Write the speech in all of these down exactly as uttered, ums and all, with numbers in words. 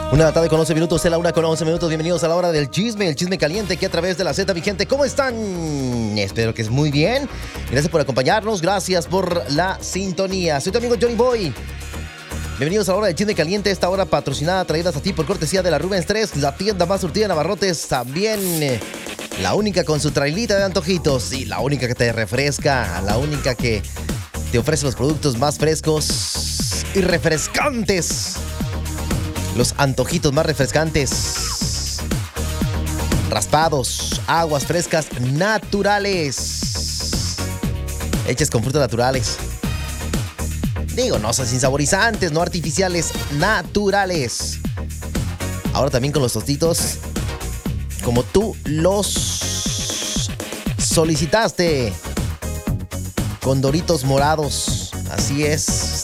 Una de la tarde con once minutos, es la una con once minutos. Bienvenidos a la hora del chisme, el chisme caliente aquí a través de la Z Vigente. ¿Cómo están? Espero que es muy bien. Gracias por acompañarnos, gracias por la sintonía. Soy tu amigo Johnny Boy. Bienvenidos a la hora del chisme caliente, esta hora patrocinada, traídas a ti por cortesía de la Rubens tres, la tienda más surtida en abarrotes. También eh, la única con su trailita de antojitos y la única que te refresca, la única que te ofrece los productos más frescos y refrescantes. Los antojitos más refrescantes, raspados, aguas frescas naturales, hechas con frutas naturales. Digo, no son sin saborizantes, no artificiales, naturales. Ahora también con los tostitos, como tú los solicitaste, con doritos morados, así es.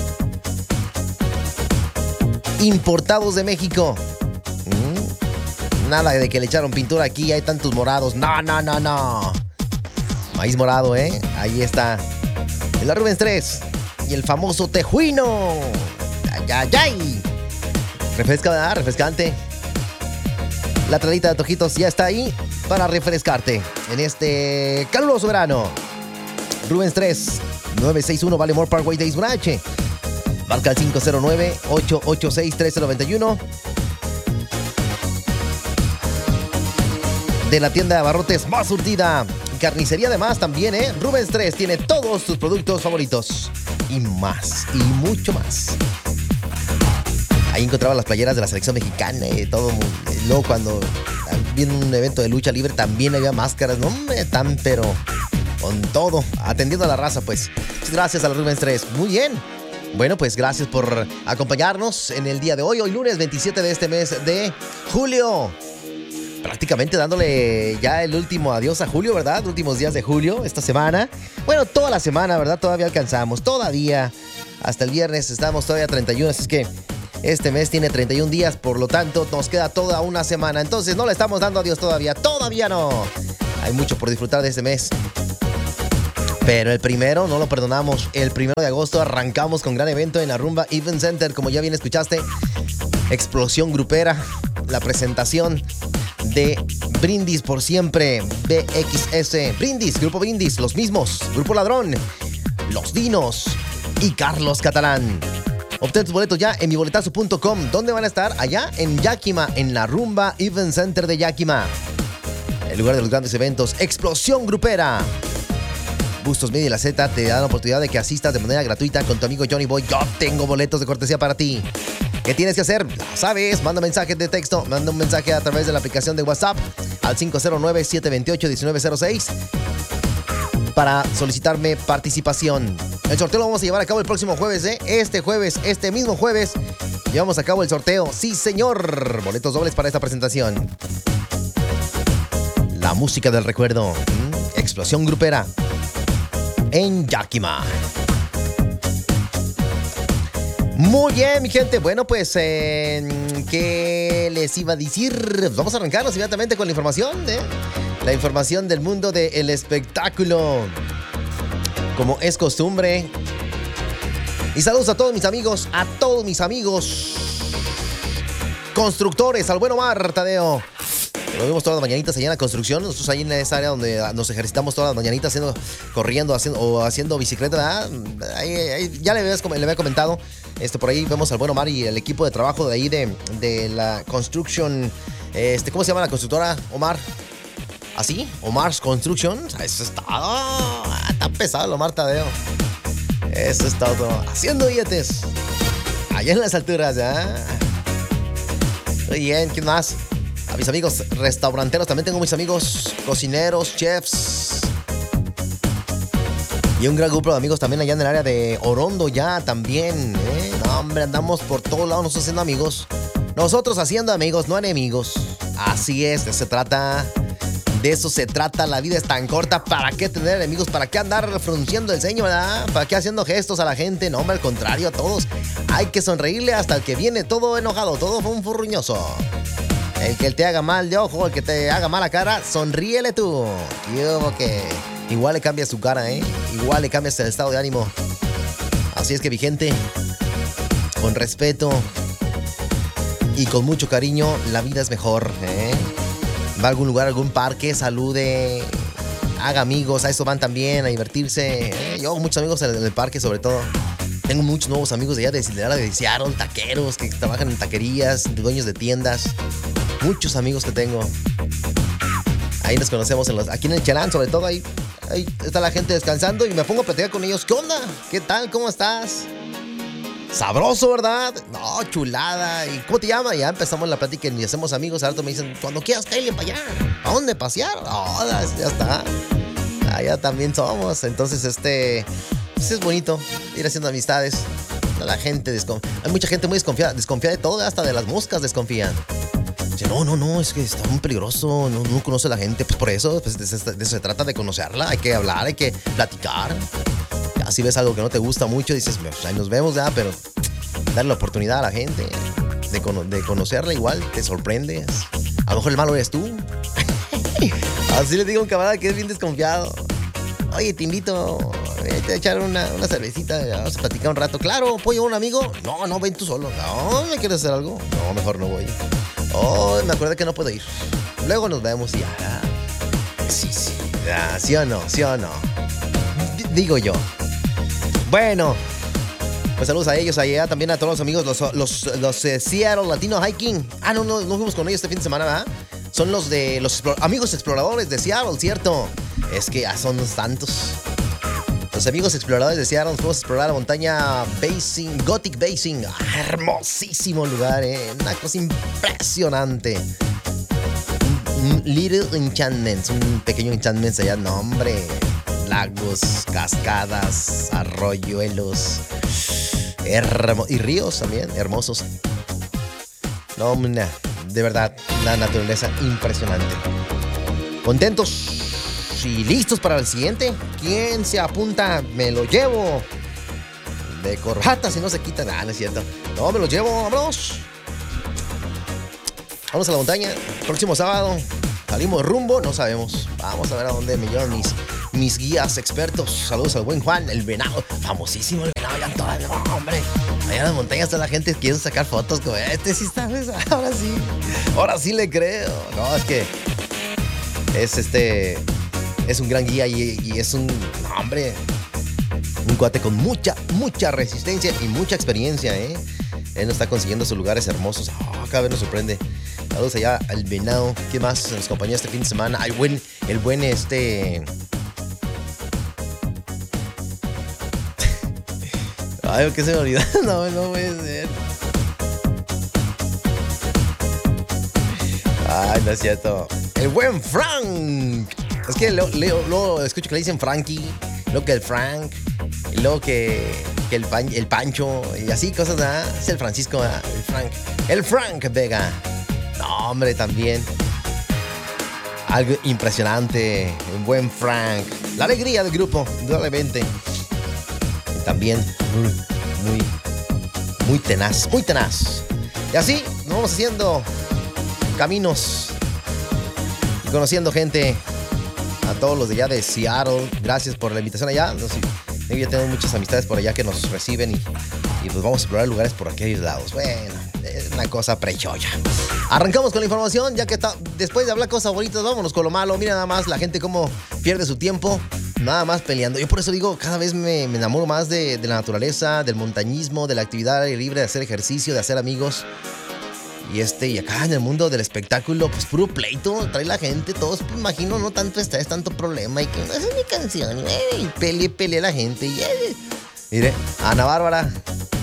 Importados de México. Mm, nada de que le echaron pintura aquí, hay tantos morados. No, no, no, no. Maíz morado, ¿eh? Ahí está. El la Rubens tres y el famoso tejuino. Ay, ay, ay. Refresca, ¿verdad? Refrescante. La trailita de antojitos ya está ahí para refrescarte en este caluroso verano. Rubens tres, nueve seis uno Valley More Parkway, Days Brache. Marca el cinco cero nueve, ocho ocho seis, uno tres nueve uno. De la tienda de abarrotes más surtida. Carnicería además también, ¿eh? Rubens tres tiene todos tus productos favoritos. Y más, y mucho más. Ahí encontraba las playeras de la selección mexicana y todo. Luego cuando viene un evento de lucha libre también había máscaras. No me tan, pero con todo. Atendiendo a la raza, pues. Gracias a la Rubens tres. Muy bien. Bueno, pues gracias por acompañarnos en el día de hoy, hoy lunes veintisiete de este mes de julio. Prácticamente dándole ya el último adiós a julio, ¿verdad? Últimos días de julio, esta semana. Bueno, toda la semana, ¿verdad? Todavía alcanzamos, todavía. Hasta el viernes estamos todavía treinta y uno, así es que este mes tiene treinta y un días, por lo tanto nos queda toda una semana. Entonces no le estamos dando adiós todavía, todavía no. Hay mucho por disfrutar de este mes. Pero el primero no lo perdonamos. El primero de agosto arrancamos con gran evento en la Rumba Event Center. Como ya bien escuchaste, explosión grupera. La presentación de Brindis por Siempre, B X S. Brindis, Grupo Brindis, los mismos. Grupo Ladrón, Los Dinos y Carlos Catalán. Obtén tus boletos ya en mi boletazo punto com. ¿Dónde van a estar? Allá en Yakima, en la Rumba Event Center de Yakima. El lugar de los grandes eventos. Explosión grupera. Bustos Media y la Z te dan la oportunidad de que asistas de manera gratuita con tu amigo Johnny Boy. Yo tengo boletos de cortesía para ti. ¿Qué tienes que hacer? Ya sabes, manda mensaje de texto, manda un mensaje a través de la aplicación de WhatsApp al cinco cero nueve, siete dos ocho, uno nueve cero seis para solicitarme participación. El sorteo lo vamos a llevar a cabo el próximo jueves, ¿eh? Este jueves, este mismo jueves, llevamos a cabo el sorteo. Sí, señor. Boletos dobles para esta presentación. La música del recuerdo. ¿Mm? Explosión grupera en Yakima. Muy bien, mi gente. Bueno, pues, eh, ¿qué les iba a decir? Vamos a arrancarnos inmediatamente con la información, ¿eh? La información del mundo del espectáculo, como es costumbre. Y saludos a todos mis amigos, a todos mis amigos constructores, al buen Omar Tadeo. Lo vimos todas las mañanitas allá en la construcción. Nosotros ahí en esa área donde nos ejercitamos todas las mañanitas haciendo, corriendo haciendo, o haciendo bicicleta. Ahí, ahí, ya le había, le había comentado. Este, por ahí vemos al buen Omar y el equipo de trabajo de ahí de, de la Construction. Este, ¿Cómo se llama la constructora, Omar? ¿Así? Omar's Construction. Eso está, oh, está pesado el Omar Tadeo. Eso es todo. Haciendo billetes. Allá en las alturas, ¿eh? Muy bien, ¿quién más? A mis amigos restauranteros, también tengo mis amigos cocineros, chefs. Y un gran grupo de amigos también allá en el área de Orondo ya también, ¿eh? No, hombre, andamos por todos lados nosotros haciendo amigos. Nosotros haciendo amigos, no enemigos. Así es, de eso se trata. De eso se trata, la vida es tan corta. ¿Para qué tener enemigos? ¿Para qué andar frunciendo el ceño, verdad? ¿Para qué haciendo gestos a la gente? No, hombre, al contrario, a todos hay que sonreírle hasta el que viene todo enojado, todo fue un furruñoso. El que te haga mal de ojo, el que te haga mala cara, sonríele tú. Yo, que igual le cambias su cara, ¿eh? Igual le cambias el estado de ánimo. Así es que, mi gente, con respeto y con mucho cariño, la vida es mejor, ¿eh? Va a algún lugar, algún parque, salude, haga amigos, a eso van también, a divertirse. ¿eh? Yo hago muchos amigos en el parque, sobre todo. Tengo muchos nuevos amigos de allá de, de, de Seattle, taqueros que trabajan en taquerías, dueños de tiendas. Muchos amigos que tengo. Ahí nos conocemos en los, aquí en el Chalán, sobre todo. Ahí, ahí está la gente descansando y me pongo a platicar con ellos. ¿Qué onda? ¿Qué tal? ¿Cómo estás? Sabroso, ¿verdad? No, chulada. ¿Y cómo te llamas? Ya empezamos la plática y hacemos amigos. Al rato me dicen, cuando quieras, cállate para allá. ¿A dónde pasear? Oh, ya está. Allá también somos. Entonces, este... Pues es bonito ir haciendo amistades. La gente desconfía. Hay mucha gente muy desconfiada. Desconfía de todo, hasta de las moscas desconfían. Dice, no, no, no, es que está muy peligroso. No, no conoce a la gente. Pues por eso, pues de, de, de eso se trata, de conocerla. Hay que hablar, hay que platicar. Ya si ves algo que no te gusta mucho, dices, pues ahí nos vemos ya, pero darle la oportunidad a la gente de, cono de conocerla igual, te sorprendes. A lo mejor el malo eres tú. Así le digo a un camarada que es bien desconfiado. Oye, te invito a echar una, una cervecita, vamos a platicar un rato. Claro, ¿puedo llevar un amigo? No, no, ven tú solo. No, ¿me quieres hacer algo? No, mejor no voy. Oh, me acuerdo que no puedo ir. Luego nos vemos y ya. Sí, sí. Ya, ¿sí o no? ¿Sí o no? D digo yo. Bueno, pues saludos a ellos, allá también a todos los amigos, los, los, los eh, Seattle Latino Hiking. Ah, no, no, no fuimos con ellos este fin de semana, ¿verdad? Son los de los explor amigos exploradores de Seattle, ¿cierto? Es que ah, son tantos. Los amigos exploradores de Seattle, fuimos a explorar la montaña Basin, Gothic Basin. Ah, hermosísimo lugar, ¿eh? Una cosa impresionante. Un Little Enchantments, un pequeño enchantments allá, no, hombre. Lagos, cascadas, arroyuelos y ríos también, hermosos. No, nah, de verdad, la naturaleza impresionante. ¿Contentos y listos para el siguiente? ¿Quién se apunta? Me lo llevo. De corbata, si no se quita nada, no es cierto. No, me lo llevo, vámonos. Vamos a la montaña, próximo sábado. Salimos rumbo, no sabemos. Vamos a ver a dónde me llevan mis, mis guías expertos. Saludos al buen Juan, el venado. Famosísimo el venado, ya en todas, no, hombre. Allá en las montañas toda la gente quiere sacar fotos como este. Sí, ¿sabes? Ahora sí. Ahora sí le creo. No, es que es este... Es un gran guía y, y es un... No, hombre. Un cuate con mucha, mucha resistencia y mucha experiencia, ¿eh? Él nos está consiguiendo sus lugares hermosos. Oh, cada vez nos sorprende. Saludos allá al venado. ¿Qué más nos acompañó este fin de semana? El buen, el buen este... Ay, ¿qué se me olvidó? No, no puede ser. Ay, no es cierto. El buen Frank. Es que luego, luego escucho que le dicen Frankie. Luego que el Frank. Y luego que, que el, pan, el Pancho. Y así cosas, ¿verdad? Es el Francisco, ¿verdad? El Frank. El Frank Vega. No, hombre, también. Algo impresionante. Un buen Frank. La alegría del grupo, indudablemente. También muy, muy, muy tenaz, muy tenaz. Y así nos vamos haciendo caminos y conociendo gente. A todos los de allá de Seattle, gracias por la invitación allá. No sé, ya tengo muchas amistades por allá que nos reciben y, y pues vamos a explorar lugares por aquellos lados. Bueno, es una cosa prechoya. Arrancamos con la información, ya que ta, después de hablar cosas bonitas, vámonos con lo malo. Mira nada más la gente cómo pierde su tiempo, nada más peleando. Yo por eso digo, cada vez me, me enamoro más de, de la naturaleza, del montañismo, de la actividad libre, de hacer ejercicio, de hacer amigos. Y este, y acá en el mundo del espectáculo, pues puro pleito, trae la gente, todos, pues, imagino, no tanto estrés, tanto problema, y que no, esa es mi canción, y pele, pele la gente, y eh. Mire, Ana Bárbara,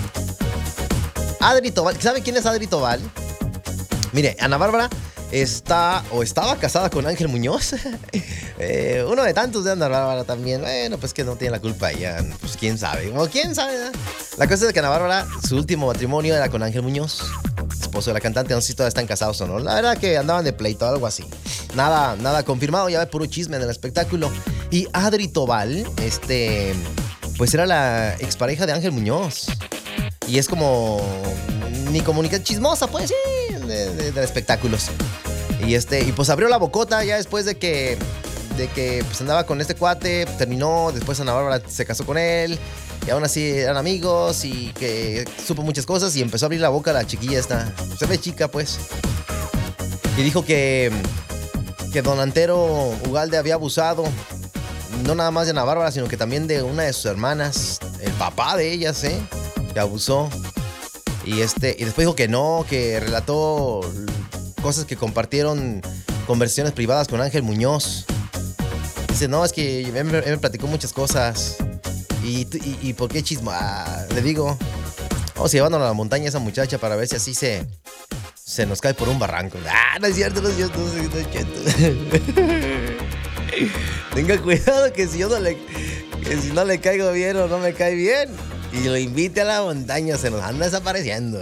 Adri Tobal, ¿sabe quién es Adri Tobal? Mire, Ana Bárbara está, o estaba casada con Ángel Muñoz, eh, uno de tantos de Ana Bárbara también, bueno, pues que no tiene la culpa ella, pues quién sabe, o quién sabe, ¿no? La cosa es que Ana Bárbara, su último matrimonio era con Ángel Muñoz, esposo de la cantante, no sé si todavía están casados o no. La verdad que andaban de pleito, algo así. Nada, nada confirmado, ya ve puro chisme en el espectáculo. Y Adri Tobal, este, pues era la expareja de Ángel Muñoz. Y es como ni comunicada chismosa, pues sí, de, de, de espectáculos. Y este, y pues abrió la bocota ya después de que, de que pues andaba con este cuate, terminó, después Ana Bárbara se casó con él. Y aún así eran amigos y que supo muchas cosas y empezó a abrir la boca la chiquilla esta. Se ve chica, pues. Y dijo que, que don Antero Ugalde había abusado, no nada más de Ana Bárbara, sino que también de una de sus hermanas, el papá de ellas, ¿eh? Que abusó. Y, este, y después dijo que no, que relató cosas que compartieron, conversaciones privadas con Ángel Muñoz. Dice, no, es que él me, él me platicó muchas cosas. ¿Y, y, y por qué chismo? Ah, le digo, vamos llevándolo a la montaña esa muchacha para ver si así se, se nos cae por un barranco. Ah, no es cierto, no es cierto, no es cierto. Tenga cuidado que si yo no le, que si no le caigo bien o no me cae bien y lo invite a la montaña, se nos anda desapareciendo.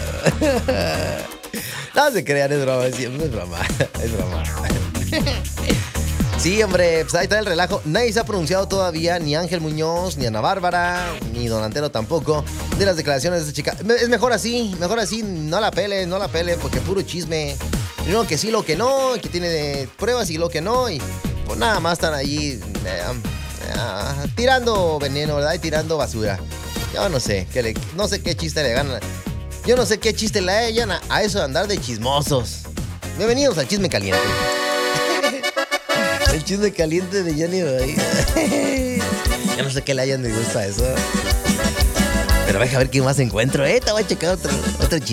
No se crean, es broma, es broma, es broma. Sí, hombre, pues ahí está el relajo. Nadie se ha pronunciado todavía, ni Ángel Muñoz, ni Ana Bárbara, ni don Antero tampoco, de las declaraciones de esta chica. Es mejor así, mejor así, no la pele, no la pele, porque puro chisme. Primero que sí, lo que no, que tiene pruebas y lo que no, y pues nada más están ahí eh, eh, tirando veneno, ¿verdad? Y tirando basura. Yo no sé, que le, no sé qué chiste le ganan. Yo no sé qué chiste le hayan a, a eso de andar de chismosos. Bienvenidos al Chisme Caliente. El chisme caliente de Johnny Boy. Yo no sé qué le hayan de gusto a eso. Pero deja ver qué más encuentro, eh. Te voy a checar otro, otro chisme.